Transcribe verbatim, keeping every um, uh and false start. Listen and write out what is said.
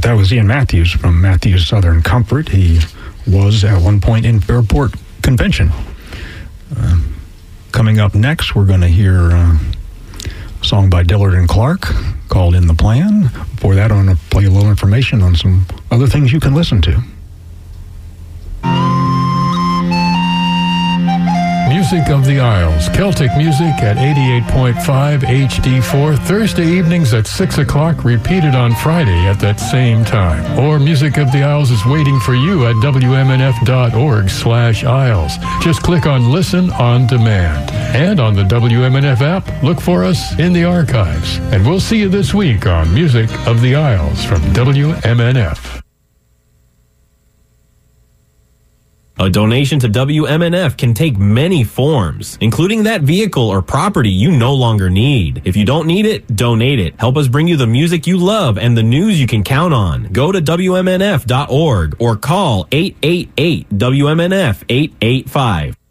that was Ian Matthews from Matthews Southern Comfort. He was at one point in Fairport Convention. Uh, coming up next, we're going to hear uh, a song by Dillard and Clark called In the Plan. Before that, I'm going to play a little information on some other things you can listen to. Music of the Isles, Celtic music at eighty-eight point five H D four, Thursday evenings at six o'clock, repeated on Friday at that same time. Or Music of the Isles is waiting for you at W M N F dot org slash Isles. Just click on Listen on Demand. And on the W M N F app, look for us in the archives. And we'll see you this week on Music of the Isles from W M N F. A donation to W M N F can take many forms, including that vehicle or property you no longer need. If you don't need it, donate it. Help us bring you the music you love and the news you can count on. Go to W M N F dot org or call eight eight eight W M N F eight eight five.